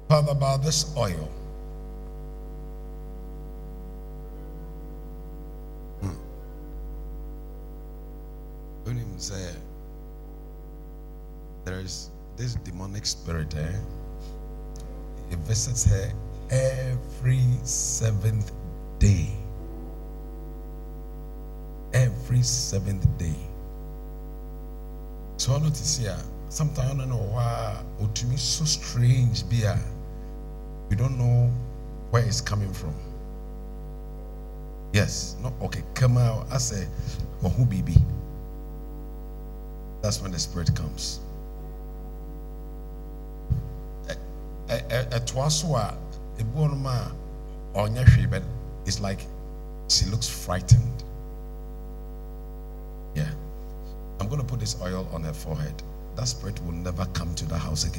Father, about this oil. When him say there is this demonic spirit, it visits her every seventh day. Every seventh day. So I notice here, sometimes I don't know why to me so strange beer. You don't know where it's coming from. Yes, no, okay, come out. I say, who baby? That's when the spirit comes. But it's like she looks frightened. Yeah. I'm going to put this oil on her forehead. That spirit will never come to the house again.